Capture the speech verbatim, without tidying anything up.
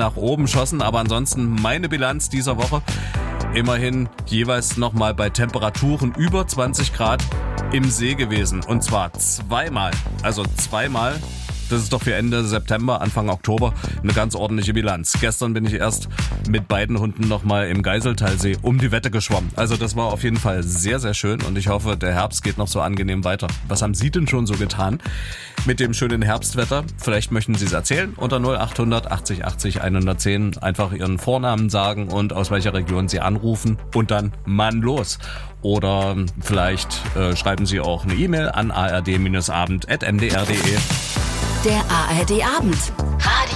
nach oben schossen. Aber ansonsten meine Bilanz dieser Woche. Immerhin jeweils nochmal bei Temperaturen über zwanzig Grad im See gewesen. Und zwar zweimal. Also zweimal. Das ist doch für Ende September, Anfang Oktober eine ganz ordentliche Bilanz. Gestern bin ich erst mit beiden Hunden nochmal im Geiseltalsee um die Wette geschwommen. Also das war auf jeden Fall sehr, sehr schön und ich hoffe, der Herbst geht noch so angenehm weiter. Was haben Sie denn schon so getan mit dem schönen Herbstwetter? Vielleicht möchten Sie es erzählen. Unter null acht hundert achtzig achtzig hundertzehn einfach Ihren Vornamen sagen und aus welcher Region Sie anrufen und dann Mann los. Oder vielleicht äh, schreiben Sie auch eine E-Mail an a r d abend at n d r punkt d e. Der A R D Abend.